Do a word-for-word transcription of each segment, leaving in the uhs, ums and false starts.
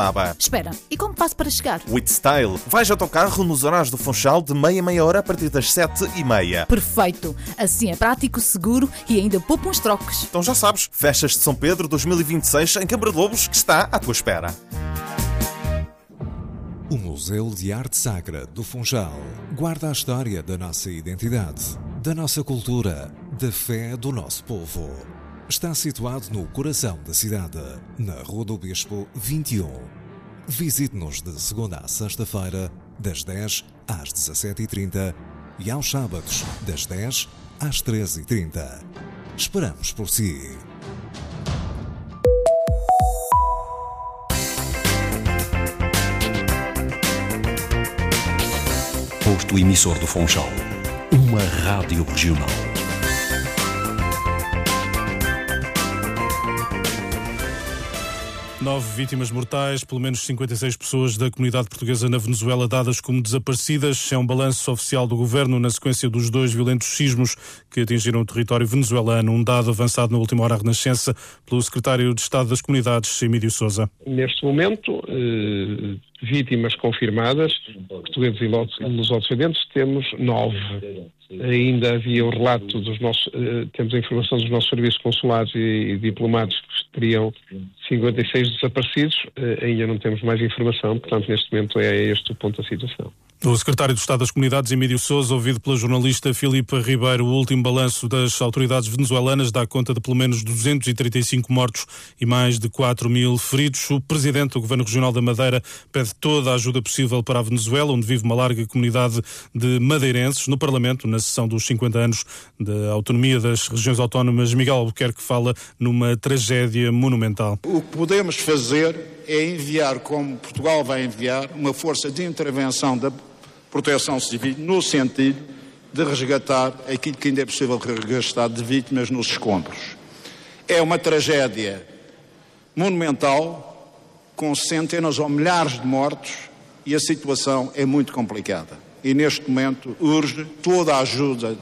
Aba. Espera, e como faço para chegar? With Style. Vais ao teu carro nos horários do Funchal de meia meia hora a partir das sete e meia. Perfeito. Assim é prático, seguro e ainda poupa uns trocos. Então já sabes, Festas de São Pedro dois mil e vinte e seis em Câmara de Lobos, que está à tua espera. O Museu de Arte Sacra do Funchal guarda a história da nossa identidade, da nossa cultura, da fé do nosso povo. Está situado no coração da cidade, na Rua do Bispo vinte e um. Visite-nos de segunda à sexta-feira, das dez às dezassete e trinta e aos sábados, das dez às treze e trinta. Esperamos por si. Posto emissor do Funchal, uma rádio regional. Nove vítimas mortais, pelo menos cinquenta e seis pessoas da comunidade portuguesa na Venezuela dadas como desaparecidas. É um balanço oficial do governo na sequência dos dois violentos sismos que atingiram o território venezuelano. Um dado avançado na última hora à Renascença pelo secretário de Estado das Comunidades, Emílio Sousa. Neste momento, eh, vítimas confirmadas, portugueses e lusodescendentes, temos nove. Ainda havia o relato dos nossos, eh, temos a informação dos nossos serviços consulares e, e diplomáticos que teriam cinquenta e seis desaparecidos. Eh, ainda não temos mais informação, portanto, neste momento é este o ponto da situação. O secretário de Estado das Comunidades, Emílio Sousa, ouvido pela jornalista Filipa Ribeiro. O último balanço das autoridades venezuelanas dá conta de pelo menos duzentos e trinta e cinco mortos e mais de quatro mil feridos. O presidente do Governo Regional da Madeira pede toda a ajuda possível para a Venezuela, onde vive uma larga comunidade de madeirenses. No Parlamento, na sessão dos cinquenta anos da autonomia das regiões autónomas, Miguel Albuquerque fala numa tragédia monumental. O que podemos fazer é enviar, como Portugal vai enviar, uma força de intervenção da Proteção Civil, no sentido de resgatar aquilo que ainda é possível resgatar de vítimas nos escombros. É uma tragédia monumental, com centenas ou milhares de mortos, e a situação é muito complicada. E neste momento urge toda a ajuda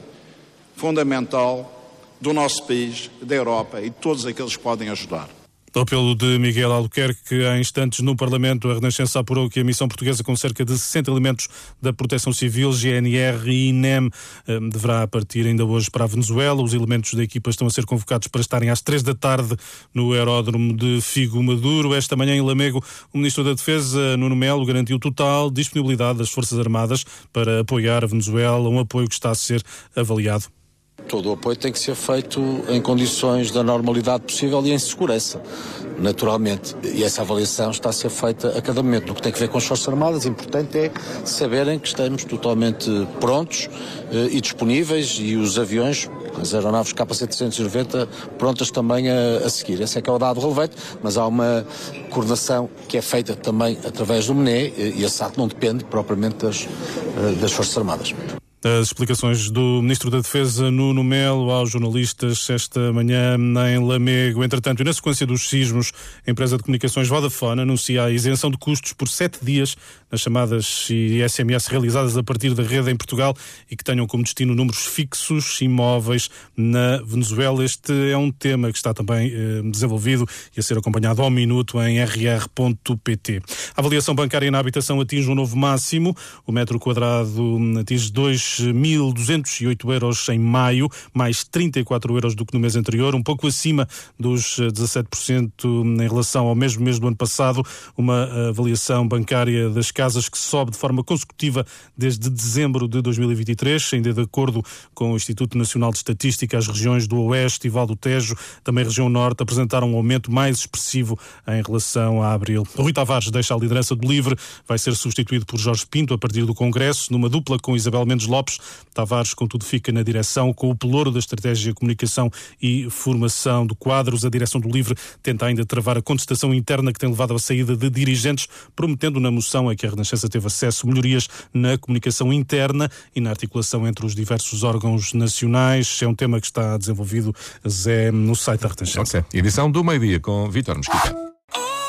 fundamental do nosso país, da Europa e de todos aqueles que podem ajudar. O apelo de Miguel Albuquerque, que há instantes no Parlamento a Renascença apurou que a missão portuguesa com cerca de sessenta elementos da Proteção Civil, G N R e I N E M deverá partir ainda hoje para a Venezuela. Os elementos da equipa estão a ser convocados para estarem às três da tarde no aeródromo de Figo Maduro. Esta manhã em Lamego, o Ministro da Defesa, Nuno Melo, garantiu total disponibilidade das Forças Armadas para apoiar a Venezuela, um apoio que está a ser avaliado. Todo o apoio tem que ser feito em condições da normalidade possível e em segurança, naturalmente. E essa avaliação está a ser feita a cada momento. No que tem a ver com as Forças Armadas, o importante é saberem que estamos totalmente prontos eh, e disponíveis, e os aviões, as aeronaves K C trezentos e noventa, prontas também a, a seguir. Esse é que é o dado relevante, mas há uma coordenação que é feita também através do M N E, e esse ato não depende propriamente das, das Forças Armadas. As explicações do Ministro da Defesa, Nuno Melo, aos jornalistas esta manhã em Lamego. Entretanto, e na sequência dos sismos, a empresa de comunicações Vodafone anuncia a isenção de custos por sete dias nas chamadas e S M S realizadas a partir da rede em Portugal e que tenham como destino números fixos imóveis na Venezuela. Este é um tema que está também eh, desenvolvido e a ser acompanhado ao minuto em r r ponto p t. A avaliação bancária na habitação atinge um novo máximo. O metro quadrado atinge dois mil duzentos e oito euros em maio, mais trinta e quatro euros do que no mês anterior, um pouco acima dos dezassete por cento em relação ao mesmo mês do ano passado. Uma avaliação bancária das casas que sobe de forma consecutiva desde dezembro de dois mil e vinte e três, ainda de acordo com o Instituto Nacional de Estatística. As regiões do Oeste e Val do Tejo, também a região Norte, apresentaram um aumento mais expressivo em relação a abril. O Rui Tavares deixa a liderança do LIVRE, vai ser substituído por Jorge Pinto a partir do Congresso, numa dupla com Isabel Mendes Lopes. Tavares, contudo, fica na direção com o pelouro da estratégia, comunicação e formação do Quadros. A direção do LIVRE tenta ainda travar a contestação interna que tem levado à saída de dirigentes, prometendo na moção a que a Renascença teve acesso melhorias na comunicação interna e na articulação entre os diversos órgãos nacionais. É um tema que está desenvolvido, Zé, no site da Renascença. Okay. Edição do meio-dia com Vítor Mesquita.